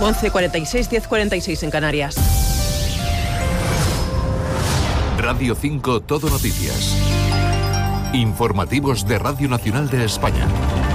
11:46, 10:46 en Canarias. Radio 5 Todo Noticias. Informativos de Radio Nacional de España.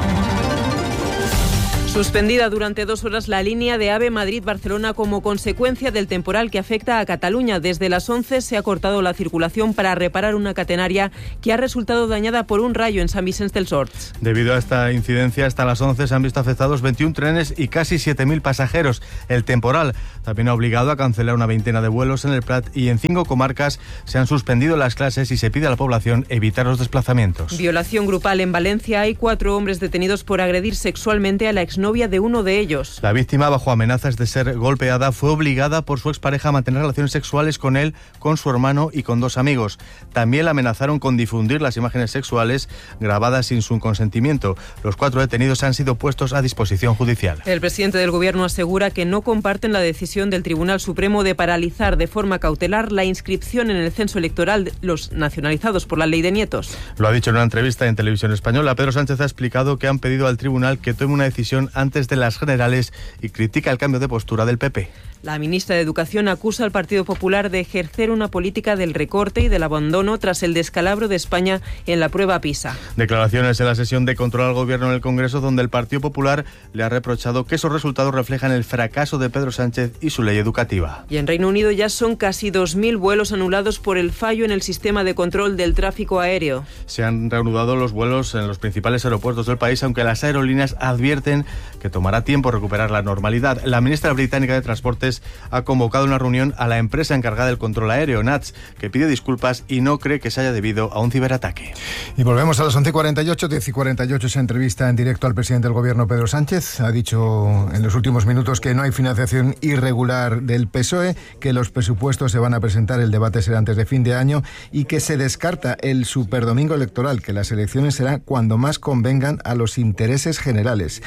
Suspendida durante 2 horas la línea de AVE Madrid-Barcelona como consecuencia del temporal que afecta a Cataluña. Desde las 11 se ha cortado la circulación para reparar una catenaria que ha resultado dañada por un rayo en Sant Vicenç dels Horts. Debido a esta incidencia, hasta las 11 se han visto afectados 21 trenes y casi 7.000 pasajeros. El temporal también ha obligado a cancelar una veintena de vuelos en el Prat y en 5 comarcas se han suspendido las clases y se pide a la población evitar los desplazamientos. Violación grupal en Valencia. Hay 4 hombres detenidos por agredir sexualmente a la exnovia de uno de ellos. La víctima, bajo amenazas de ser golpeada, fue obligada por su expareja a mantener relaciones sexuales con él, con su hermano y con 2 amigos. También la amenazaron con difundir las imágenes sexuales grabadas sin su consentimiento. Los 4 detenidos han sido puestos a disposición judicial. El presidente del Gobierno asegura que no comparten la decisión del Tribunal Supremo de paralizar de forma cautelar la inscripción en el censo electoral de los nacionalizados por la ley de nietos. Lo ha dicho en una entrevista en Televisión Española. Pedro Sánchez ha explicado que han pedido al tribunal que tome una decisión antes de las generales y critica el cambio de postura del PP. La ministra de Educación acusa al Partido Popular de ejercer una política del recorte y del abandono tras el descalabro de España en la prueba PISA. Declaraciones en la sesión de control al Gobierno en el Congreso, donde el Partido Popular le ha reprochado que esos resultados reflejan el fracaso de Pedro Sánchez y su ley educativa. Y en Reino Unido ya son casi 2.000 vuelos anulados por el fallo en el sistema de control del tráfico aéreo. Se han reanudado los vuelos en los principales aeropuertos del país, aunque las aerolíneas advierten que tomará tiempo recuperar la normalidad. La ministra británica de Transportes ha convocado una reunión a la empresa encargada del control aéreo, NATS, que pide disculpas y no cree que se haya debido a un ciberataque. Y volvemos a las 11:48, 10:48, esa entrevista en directo al presidente del Gobierno, Pedro Sánchez. Ha dicho en los últimos minutos que no hay financiación irregular del PSOE, que los presupuestos se van a presentar, el debate será antes de fin de año y que se descarta el superdomingo electoral, que las elecciones serán cuando más convengan a los intereses generales.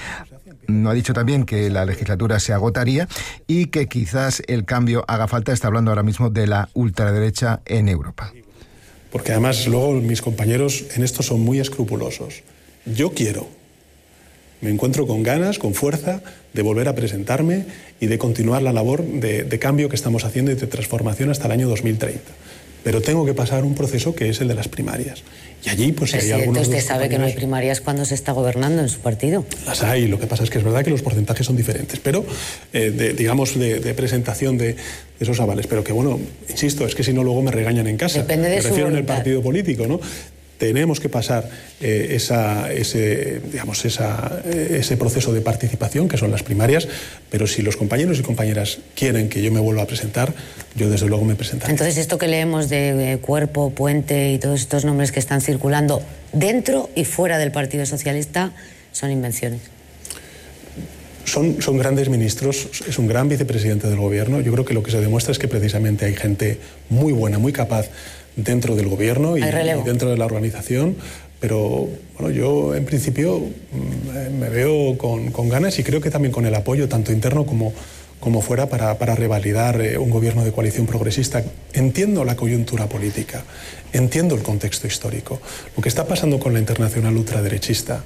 Ha dicho también que la legislatura se agotaría y que quizás el cambio haga falta. Está hablando ahora mismo de la ultraderecha en Europa. Porque además luego mis compañeros en esto son muy escrupulosos. Yo me encuentro con ganas, con fuerza de volver a presentarme y de continuar la labor de cambio que estamos haciendo y de transformación hasta el año 2030. Pero tengo que pasar un proceso que es el de las primarias. Y allí, pues, hay algunos... ¿Usted sabe que no hay primarias cuando se está gobernando en su partido? Las hay, lo que pasa es que es verdad que los porcentajes son diferentes, pero, de presentación de esos avales. Pero que, bueno, insisto, es que si no luego me regañan en casa. Depende de me refiero su en el partido político, ¿no? Tenemos que pasar ese proceso de participación, que son las primarias, pero si los compañeros y compañeras quieren que yo me vuelva a presentar, yo desde luego me presentaré. Entonces, esto que leemos de Cuerpo, Puente y todos estos nombres que están circulando dentro y fuera del Partido Socialista son invenciones. Son grandes ministros, es un gran vicepresidente del Gobierno. Yo creo que lo que se demuestra es que precisamente hay gente muy buena, muy capaz dentro del Gobierno y dentro de la organización, pero bueno, yo en principio me veo con ganas y creo que también con el apoyo tanto interno como fuera para revalidar un gobierno de coalición progresista. Entiendo la coyuntura política, entiendo el contexto histórico. Lo que está pasando con la internacional ultraderechista,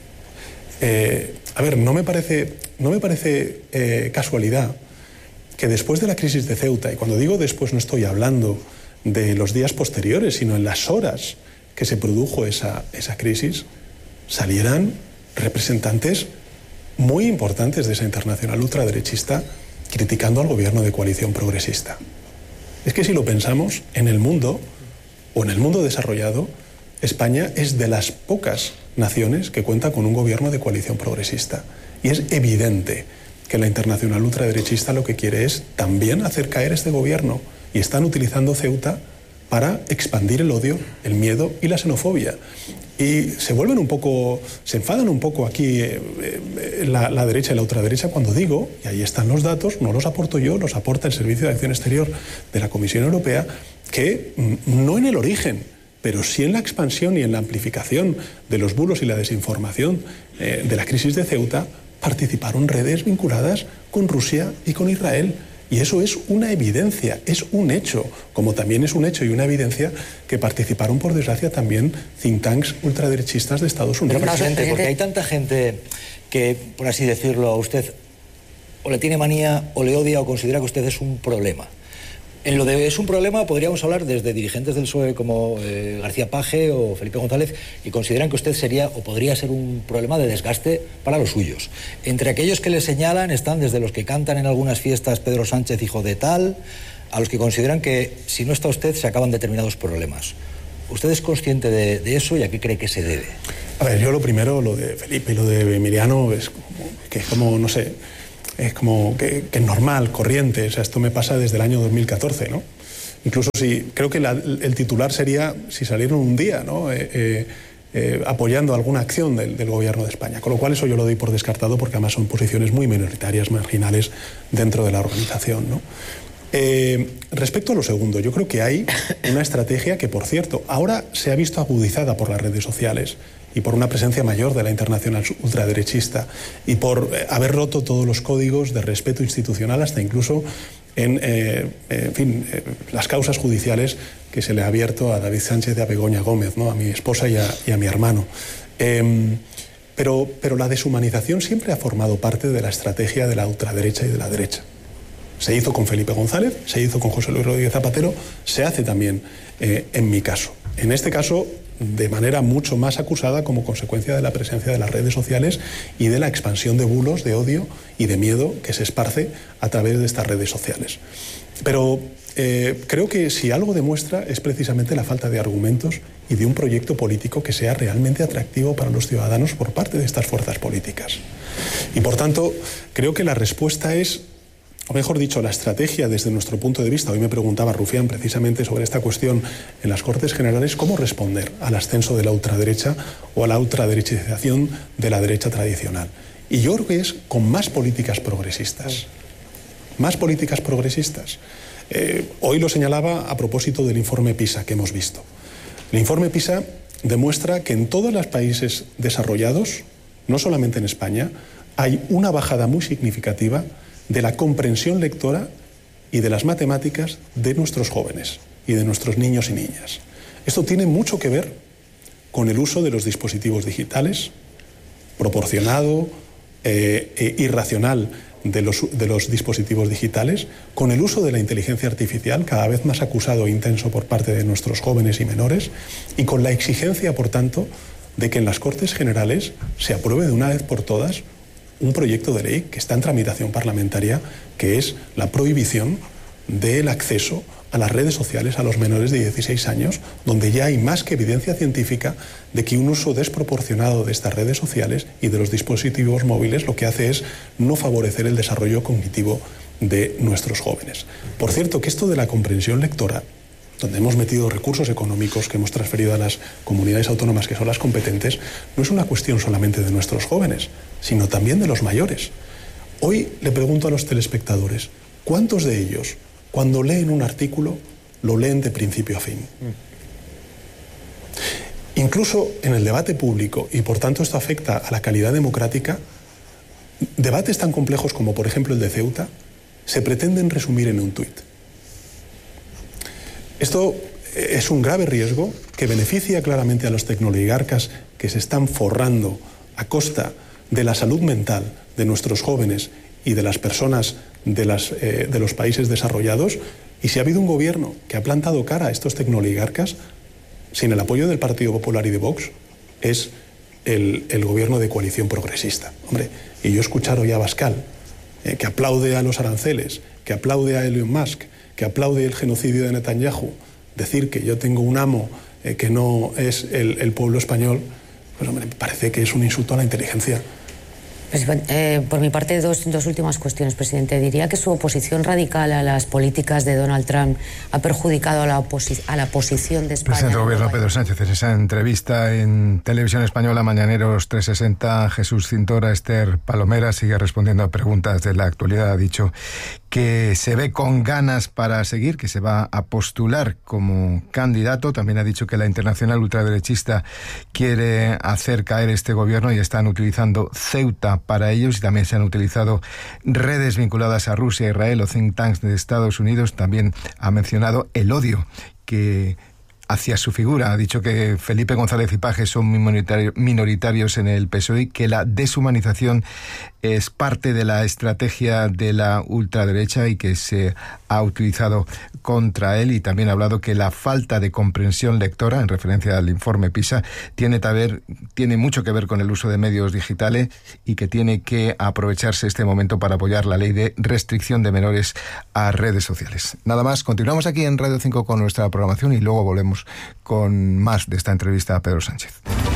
no me parece casualidad que después de la crisis de Ceuta, y cuando digo después no estoy hablando de los días posteriores, sino en las horas que se produjo esa crisis, salieran representantes muy importantes de esa internacional ultraderechista criticando al gobierno de coalición progresista. Es que si lo pensamos, en el mundo, o en el mundo desarrollado, España es de las pocas naciones que cuenta con un gobierno de coalición progresista. Y es evidente que la internacional ultraderechista lo que quiere es también hacer caer este gobierno. Y están utilizando Ceuta para expandir el odio, el miedo y la xenofobia. Y se enfadan un poco aquí la derecha y la ultraderecha cuando digo, y ahí están los datos, no los aporto yo, los aporta el Servicio de Acción Exterior de la Comisión Europea, que no en el origen, pero sí en la expansión y en la amplificación de los bulos y la desinformación de la crisis de Ceuta, participaron redes vinculadas con Rusia y con Israel. Y eso es una evidencia, es un hecho, como también es un hecho y una evidencia que participaron, por desgracia, también think tanks ultraderechistas de Estados Unidos. Pero, presidente, porque hay tanta gente que, por así decirlo, usted o le tiene manía, o le odia, o considera que usted es un problema. En lo de es un problema podríamos hablar desde dirigentes del PSOE como García Page o Felipe González, y consideran que usted sería o podría ser un problema de desgaste para los suyos. Entre aquellos que le señalan están desde los que cantan en algunas fiestas Pedro Sánchez hijo de tal, a los que consideran que si no está usted se acaban determinados problemas. ¿Usted es consciente de eso y a qué cree que se debe? A ver, yo lo primero, lo de Felipe y lo de Emiliano, es como, no sé, es como que es normal, corriente. O sea, esto me pasa desde el año 2014, ¿no? Incluso si, creo que el titular sería si salieron un día, ¿no? Apoyando alguna acción del gobierno de España. Con lo cual eso yo lo doy por descartado, porque además son posiciones muy minoritarias, marginales dentro de la organización, ¿no? Respecto a lo segundo, yo creo que hay una estrategia que, por cierto, ahora se ha visto agudizada por las redes sociales y por una presencia mayor de la internacional ultraderechista y por haber roto todos los códigos de respeto institucional, hasta incluso en las causas judiciales que se le ha abierto a David Sánchez y a Begoña Gómez, ¿no? A mi esposa y a mi hermano. Pero la deshumanización siempre ha formado parte de la estrategia de la ultraderecha y de la derecha. Se hizo con Felipe González, se hizo con José Luis Rodríguez Zapatero, se hace también en mi caso. En este caso, de manera mucho más acusada como consecuencia de la presencia de las redes sociales y de la expansión de bulos, de odio y de miedo que se esparce a través de estas redes sociales. Pero creo que si algo demuestra es precisamente la falta de argumentos y de un proyecto político que sea realmente atractivo para los ciudadanos por parte de estas fuerzas políticas. Y por tanto, creo que la respuesta es, o mejor dicho, la estrategia desde nuestro punto de vista. Hoy me preguntaba Rufián precisamente sobre esta cuestión en las Cortes Generales, cómo responder al ascenso de la ultraderecha o a la ultraderechización de la derecha tradicional. Y yo creo que es con más políticas progresistas. Más políticas progresistas. Hoy lo señalaba a propósito del informe PISA que hemos visto. El informe PISA demuestra que en todos los países desarrollados, no solamente en España, hay una bajada muy significativa de la comprensión lectora y de las matemáticas de nuestros jóvenes y de nuestros niños y niñas. Esto tiene mucho que ver con el uso de los dispositivos digitales, proporcionado, irracional de los dispositivos digitales, con el uso de la inteligencia artificial, cada vez más acusado e intenso por parte de nuestros jóvenes y menores, y con la exigencia, por tanto, de que en las Cortes Generales se apruebe de una vez por todas un proyecto de ley que está en tramitación parlamentaria, que es la prohibición del acceso a las redes sociales a los menores de 16 años, donde ya hay más que evidencia científica de que un uso desproporcionado de estas redes sociales y de los dispositivos móviles lo que hace es no favorecer el desarrollo cognitivo de nuestros jóvenes. Por cierto, que esto de la comprensión lectora, donde hemos metido recursos económicos que hemos transferido a las comunidades autónomas que son las competentes, no es una cuestión solamente de nuestros jóvenes, sino también de los mayores. Hoy le pregunto a los telespectadores, ¿cuántos de ellos, cuando leen un artículo, lo leen de principio a fin? Incluso en el debate público, y por tanto esto afecta a la calidad democrática, debates tan complejos como por ejemplo el de Ceuta, se pretenden resumir en un tuit. Esto es un grave riesgo que beneficia claramente a los tecnoligarcas que se están forrando a costa de la salud mental de nuestros jóvenes y de las personas de los países desarrollados. Y si ha habido un gobierno que ha plantado cara a estos tecnoligarcas, sin el apoyo del Partido Popular y de Vox, es el gobierno de coalición progresista. Hombre, y yo escuchar hoy a Abascal, que aplaude a los aranceles, que aplaude a Elon Musk, que aplaude el genocidio de Netanyahu, decir que yo tengo un amo que no es el pueblo español, pues hombre, me parece que es un insulto a la inteligencia. Por mi parte, dos últimas cuestiones, presidente. Diría que su oposición radical a las políticas de Donald Trump ha perjudicado a la posición de España. Presidente del Gobierno Pedro Sánchez, en esa entrevista en Televisión Española, Mañaneros 360, Jesús Cintora, Esther Palomera sigue respondiendo a preguntas de la actualidad. Ha dicho que se ve con ganas para seguir, que se va a postular como candidato. También ha dicho que la internacional ultraderechista quiere hacer caer este gobierno y están utilizando Ceuta para ellos, y también se han utilizado redes vinculadas a Rusia, Israel o think tanks de Estados Unidos. También ha mencionado el odio que hacia su figura. Ha dicho que Felipe González y Paje son minoritarios en el PSOE, que la deshumanización es parte de la estrategia de la ultraderecha y que se ha utilizado contra él, y también ha hablado que la falta de comprensión lectora, en referencia al informe PISA, tiene mucho que ver con el uso de medios digitales y que tiene que aprovecharse este momento para apoyar la ley de restricción de menores a redes sociales. Nada más, continuamos aquí en Radio 5 con nuestra programación y luego volvemos con más de esta entrevista a Pedro Sánchez.